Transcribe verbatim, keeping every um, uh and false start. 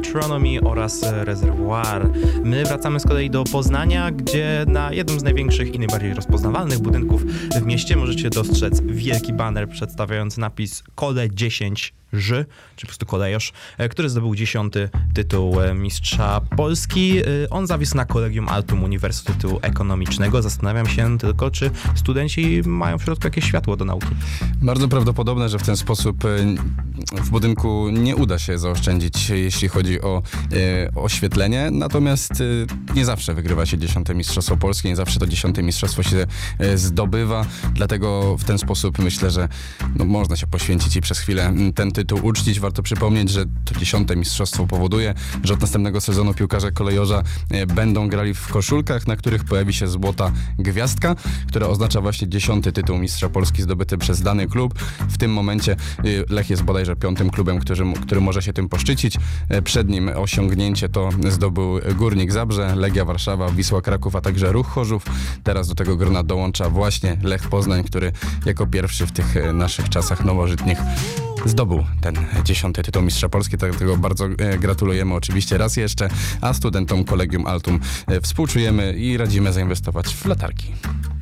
Metronomy oraz Rezerwuar. My wracamy z kolei do Poznania, gdzie na jednym z największych i najbardziej rozpoznawalnych budynków w mieście możecie dostrzec wielki baner przedstawiający napis Kole dziesięć Ż, czy po prostu kolejosz, który zdobył dziesiąty tytuł mistrza Polski. On zawisł na Collegium Altum Uniwersytetu Ekonomicznego. Zastanawiam się tylko, czy studenci mają w środku jakieś światło do nauki. Bardzo prawdopodobne, że w ten sposób w budynku nie uda się zaoszczędzić, jeśli chodzi o e, oświetlenie, natomiast e, nie zawsze wygrywa się dziesiąte Mistrzostwo Polskie, nie zawsze to dziesiąte Mistrzostwo się e, zdobywa, dlatego w ten sposób myślę, że no, można się poświęcić i przez chwilę ten tytuł uczcić. Warto przypomnieć, że to dziesiąte Mistrzostwo powoduje, że od następnego sezonu piłkarze kolejorza e, będą grali w koszulkach, na których pojawi się złota gwiazdka, która oznacza właśnie dziesiąty tytuł Mistrza Polski zdobyty przez dany klub. W tym momencie e, Lech jest bodajże piątym klubem, który, który może się tym poszczycić. Przed nim osiągnięcie to zdobył Górnik Zabrze, Legia Warszawa, Wisła Kraków, a także Ruch Chorzów. Teraz do tego grona dołącza właśnie Lech Poznań, który jako pierwszy w tych naszych czasach nowożytnych zdobył ten dziesiąty tytuł Mistrza Polski, dlatego bardzo gratulujemy oczywiście raz jeszcze, a studentom Collegium Altum współczujemy i radzimy zainwestować w latarki.